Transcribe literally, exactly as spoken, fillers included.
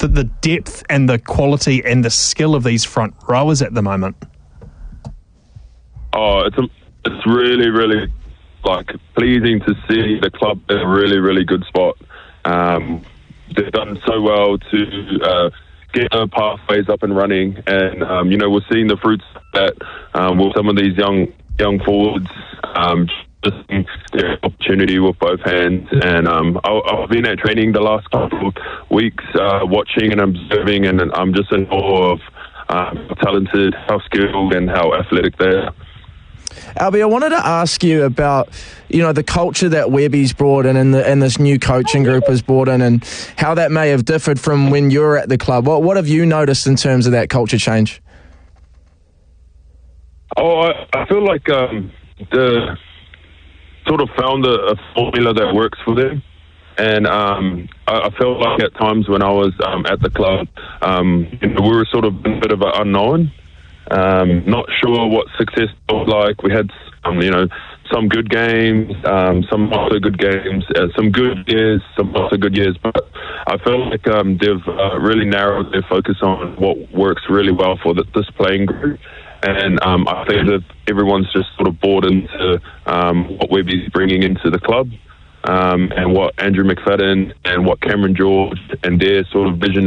the, the depth and the quality and the skill of these front rowers at the moment? Oh, it's a, it's really, really like pleasing to see the club in a really, really good spot. Um, they've done so well to uh, get their pathways up and running, and um, you know, we're seeing the fruits of that um, with some of these young young forwards. Um, just their opportunity with both hands, and um, I, I've been at training the last couple of weeks, uh, watching and observing, and I'm just in awe of um, how talented, how skilled, and how athletic they are. Albie, I wanted to ask you about, you know, the culture that Webby's brought in and, the, and this new coaching group has brought in, and how that may have differed from when you were at the club. What, what have you noticed in terms of that culture change? Oh, I, I feel like um, the sort of found a, a formula that works for them. And um, I, I felt like at times when I was um, at the club, um, you know, we were sort of a bit of an unknown. Um, not sure what success looked like. We had, um, you know, some good games, um, some not so good games, uh, some good years, some not so good years. But I feel like um, they've uh, really narrowed their focus on what works really well for the, this playing group. And um, I think that everyone's just sort of bought into um, what Webby's bringing into the club, um, and what Andrew McFadden and what Cameron George and their sort of vision